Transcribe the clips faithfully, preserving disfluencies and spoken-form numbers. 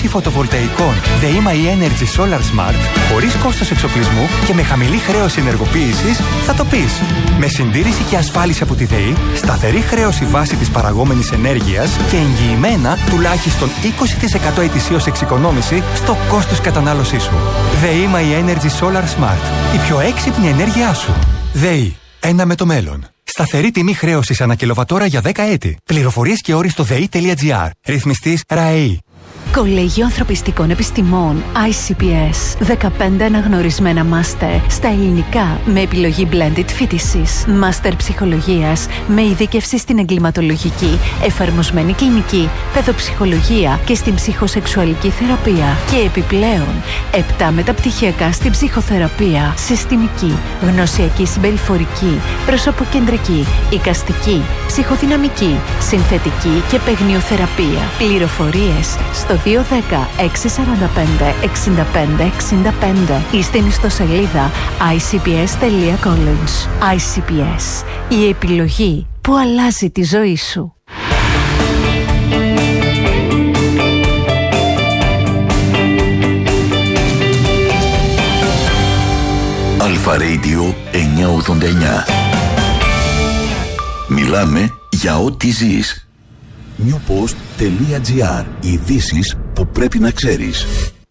επιχείρηση φωτοβολταϊκών ΔΕΗ Energy Solar Smart, χωρίς κόστος εξοπλισμού και με χαμηλή χρέωση ενεργοποίησης, θα το πεις. Με συντήρηση και ασφάλιση από τη ΔΕΗ, σταθερή χρέωση βάση της παραγόμενης ενέργειας και εγγυημένα τουλάχιστον είκοσι τοις εκατό ετησίως εξοικονόμηση στο κόστος κατανάλωσής σου. ΔΕΗ Energy Solar Smart. Η πιο έξυπνη ενέργειά σου. ΔΕΗ. Ένα με το μέλλον. Σταθερή τιμή χρέωσης ανά κιλοβατόρα για δέκα έτη. Πληροφορίες και όροι στο δei.gr. Ρυθμιστής ΡΑΕΗ. Κολέγιο Ανθρωπιστικών Επιστημών άι σι πι ες. δεκαπέντε αναγνωρισμένα μάστερ στα ελληνικά με επιλογή blended φοιτησης. Μάστερ ψυχολογίας με ειδίκευση στην εγκληματολογική, εφαρμοσμένη κλινική, παιδοψυχολογία και στην ψυχοσεξουαλική θεραπεία. Και επιπλέον, επτά μεταπτυχιακά στην ψυχοθεραπεία, συστημική, γνωσιακή συμπεριφορική, προσωποκεντρική, εικαστική, ψυχοδυναμική, συνθετική και παιγνιοθεραπεία. Πληροφορίες στο δύο ένα μηδέν έξι τέσσερα πέντε έξι πέντε έξι πέντε ή στην ιστοσελίδα άι σι πι ες τελεία college. άι σι πι ες. Η επιλογή που αλλάζει τη ζωή σου. Αλφα Radio εννιακόσια ογδόντα εννιά. Μιλάμε για ό,τι ζεις. newpost.gr. Ειδήσεις που πρέπει να ξέρεις.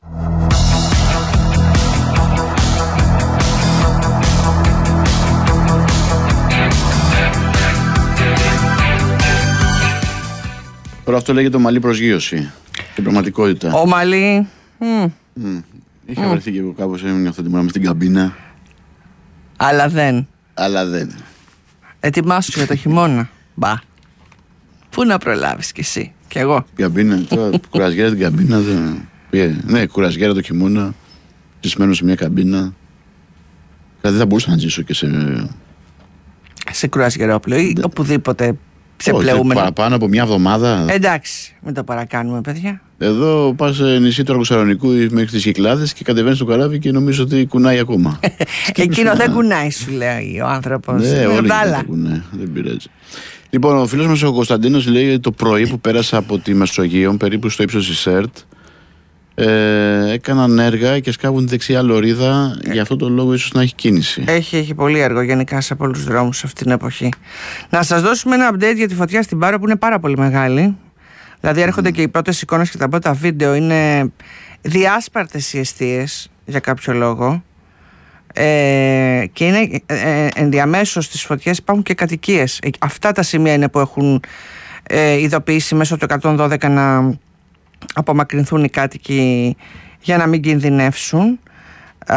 Τώρα αυτό λέγεται ομαλή προσγείωση. Στην πραγματικότητα. Ομαλή. Mm. Mm. Είχα mm. βρεθεί και εγώ κάπως αυτή την μέρα στην καμπίνα. Αλλά δεν. Αλλά δεν. Ετοιμάσου για το χειμώνα. Μπα. Πού να προλάβεις κι εσύ, κι εγώ. Καμπίνα, τώρα κουρασγέρα στην καμπίνα. Δεν... Ναι, κουρασγέρα το χειμώνα. Ζησμένο σε μια καμπίνα. Δηλαδή δεν θα μπορούσα να ζήσω και σε. Σε κουρασγερόπλαιο ή δε... οπουδήποτε ξεπλεούμενο. Παραπάνω από μια εβδομάδα. Εντάξει, μην το παρακάνουμε, παιδιά. Εδώ πας σε νησί του Αργοσαρονικού μέχρι τις Κυκλάδες και κατεβαίνεις στο καράβι και νομίζω ότι κουνάει ακόμα. Εκείνο δεν κουνάει, σου λέει ο άνθρωπος. Ναι, όλοι δεν κουνάει, δεν πειράζει. Λοιπόν, ο φίλος μας ο Κωνσταντίνος λέει το πρωί που πέρασα από τη Μεσογείο, περίπου στο ύψος της ΣΕΡΤ, ε, έκαναν έργα και σκάβουν τη δεξιά λωρίδα. Ε, γι' αυτό το λόγο ίσως να έχει κίνηση. Έχει, έχει πολύ έργο γενικά σε πολλούς δρόμους αυτή την εποχή. Να σας δώσουμε ένα update για τη φωτιά στην Πάρο που είναι πάρα πολύ μεγάλη. Δηλαδή έρχονται mm. και οι πρώτες εικόνες και τα πρώτα βίντεο. Είναι διάσπαρτες οι εστίες για κάποιο λόγο. Ε, και είναι ε, ενδιαμέσως στις φωτιές υπάρχουν και κατοικίες. Ε, αυτά τα σημεία είναι που έχουν ε, ειδοποιήσει μέσω του εκατόν δώδεκα να απομακρυνθούν οι κάτοικοι για να μην κινδυνεύσουν. Α,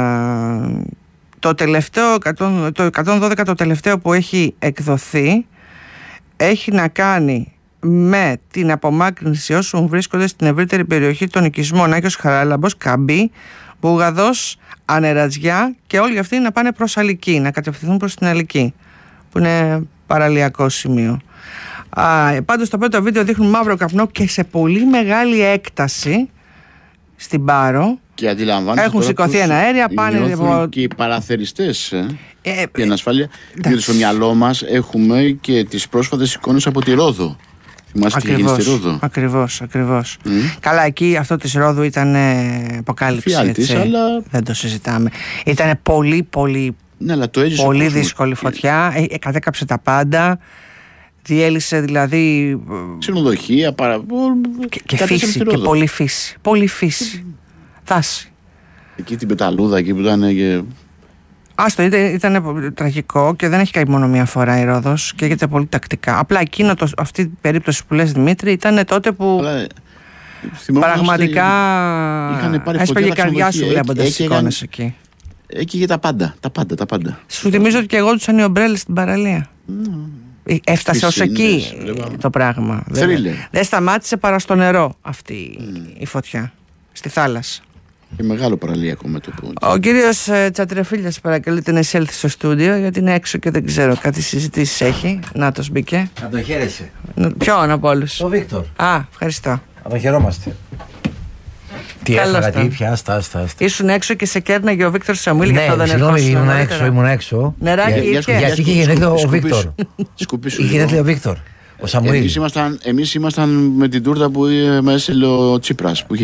το τελευταίο το εκατόν δώδεκα το τελευταίο που έχει εκδοθεί έχει να κάνει με την απομάκρυνση όσων βρίσκονται στην ευρύτερη περιοχή των οικισμών Άγιος Χαράλαμπος, Καμπή, Μπουγαδός, Ανερατζιά και όλοι αυτοί να πάνε προς Αλική, να κατευθυνθούν προς την Αλική, που είναι παραλιακό σημείο. Α, πάντως τα πρώτα βίντεο δείχνουν μαύρο καπνό και σε πολύ μεγάλη έκταση στην Πάρο. Και αντιλαμβάνεστε έχουν σηκωθεί ένα αέρια, πάνε από... και οι παραθεριστές ε, ε, για την ασφάλεια. Διότι στο μυαλό μας έχουμε και τις πρόσφατες εικόνες από τη Ρόδο. Ακριβώς, ακριβώς, ακριβώς. Mm. Καλά, εκεί αυτό της Ρόδου ήταν αποκάλυψη, Φιάλτης, έτσι, αλλά... δεν το συζητάμε. Ήταν πολύ, πολύ, ναι, αλλά το πολύ δύσκολη φωτιά, ε, κατέκαψε τα πάντα, διέλυσε δηλαδή... Ξενοδοχεία, παρα... και, και φύση, και πολύ φύση, πολύ φύση, δάση. Εκεί την Πεταλούδα, εκεί που ήταν και... Άστο, ήταν, ήταν τραγικό και δεν έχει κάνει μόνο μία φορά η Ρόδος και έγινε πολύ τακτικά. Απλά εκείνο το, αυτή η περίπτωση που λες, Δημήτρη, ήταν τότε που αλλά, πραγματικά έσπαγε η καρδιά σου βλέποντας τις εικόνες εκεί. Εκεί για τα πάντα, τα πάντα, τα πάντα. Σου θυμίζω ότι και εγώ τους οι ομπρέλες στην παραλία. Mm. Έφτασε ως εκεί το πράγμα. Δεν, δεν σταμάτησε παρά στο νερό αυτή mm. η φωτιά, στη θάλασσα. Και μεγάλο παραλιακό μέτωπο. Ο κύριος ε, Τσατρεφίλιας παρακαλείται να εισέλθει στο στούντιο, γιατί είναι έξω και δεν ξέρω, κάτι συζητήσεις έχει. Νάτος μπήκε. Να τον χαίρεσαι. Ποιον από όλους? Ο Βίκτορ. Α, ευχαριστώ. Να τον χαιρόμαστε. Τι έφαγα, τι πια, άστα, άστα, άστα. Ήσουν έξω και σε κέρναγε ο Βίκτορ Σαμουήλ, ναι, γι' αυτό δεν συγγνώμη, ήμουν έξω, ήμουν έξω. Νεράκι είχε. Γιατί είχε γενέθλια ο Βίκτορ. Είχε γενέθλια ο Βίκτορ. Ο Σαμουήλ. Εμείς ήμασταν με την τούρτα που μας έστειλε ο Τσίπρας.